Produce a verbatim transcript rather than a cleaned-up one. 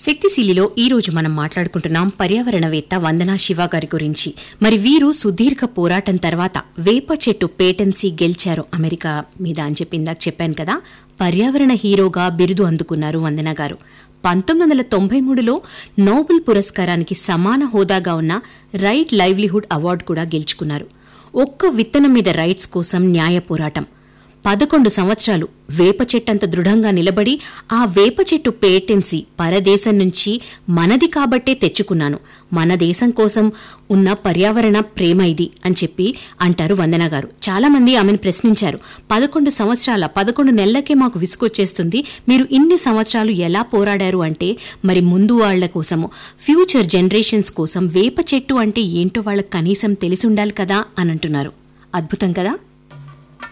శక్తిశీలిలో ఈ రోజు మనం మాట్లాడుకుంటున్నాం పర్యావరణవేత్త వందనా శివ గారి గురించి. మరి వీరు సుదీర్ఘ పోరాటం తర్వాత వేప చెట్టు పేటెన్సీ గెలిచారు అమెరికా మీద అని చెప్పి ఇందాక చెప్పాను కదా. పర్యావరణ హీరోగా బిరుదు అందుకున్నారు వందన గారు. పంతొమ్మిది వందల తొంభై మూడులో నోబెల్ పురస్కారానికి సమాన హోదాగా ఉన్న రైట్ లైవ్లీహుడ్ అవార్డు కూడా గెలుచుకున్నారు. ఒక్క విత్తనం మీద రైట్స్ కోసం న్యాయ పోరాటం. పదకొండు సంవత్సరాలు వేప చెట్టంత దృఢంగా నిలబడి ఆ వేప చెట్టు పేటెన్సీ పరదేశం నుంచి మనది కాబట్టే తెచ్చుకున్నాను, మన దేశం కోసం ఉన్న పర్యావరణ ప్రేమ ఇది అని చెప్పి అంటారు వందన గారు. చాలా మంది ఆమెను ప్రశ్నించారు, పదకొండు సంవత్సరాల పదకొండు నెలలకే మాకు విసుకొచ్చేస్తుంది, మీరు ఇన్ని సంవత్సరాలు ఎలా పోరాడారు అంటే, మరి ముందు వాళ్ల కోసము ఫ్యూచర్ జనరేషన్స్ కోసం వేప చెట్టు అంటే ఏంటో వాళ్ళకి కనీసం తెలిసి ఉండాలి కదా అని అంటున్నారు. అద్భుతం కదా.